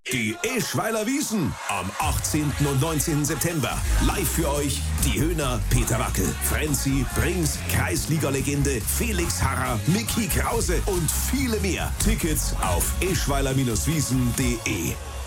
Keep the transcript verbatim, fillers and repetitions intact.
Die Eschweiler Wiesn am achtzehnten und neunzehnten September. Live für euch die Höhner, Peter Wackel, Frenzy, Brings, Kreisliga-Legende, Felix Harrer, Micky Krause und viele mehr. Tickets auf eschweiler Bindestrich wiesn punkt de.